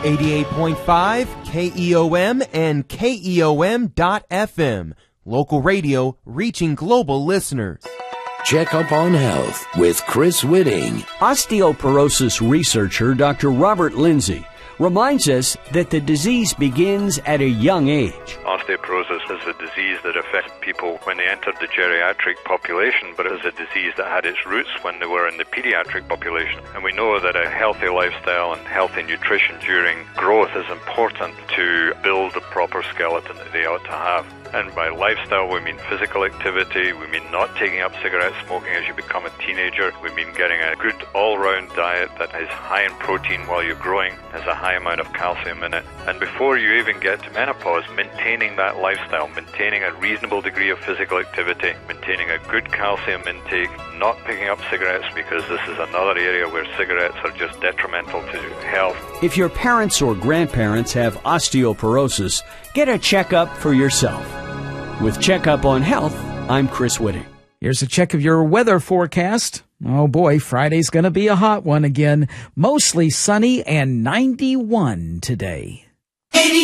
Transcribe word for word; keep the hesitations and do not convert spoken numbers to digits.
eighty-eight point five K E O M and K E O M dot F M. Local radio reaching global listeners. Check Up on Health with Chris Whitting. Osteoporosis researcher Doctor Robert Lindsay reminds us that the disease begins at a young age. Osteoporosis is a disease that affects people when they entered the geriatric population, but it is a disease that had its roots when they were in the pediatric population. And we know that a healthy lifestyle and healthy nutrition during growth is important to build the proper skeleton that they ought to have. And by lifestyle, we mean physical activity, we mean not taking up cigarette smoking as you become a teenager, we mean getting a good all-round diet that is high in protein while you're growing, has a high amount of calcium in it. And before you even get to menopause, maintaining that lifestyle, maintaining a reasonable degree of physical activity, maintaining a good calcium intake, not picking up cigarettes, because this is another area where cigarettes are just detrimental to health. If your parents or grandparents have osteoporosis, get a checkup for yourself. With Checkup on Health, I'm Chris Whitting. Here's a check of your weather forecast. Oh boy, Friday's going to be a hot one again. Mostly sunny and ninety-one today.